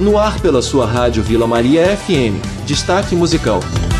No ar pela sua rádio Vila Maria FM. Destaque musical.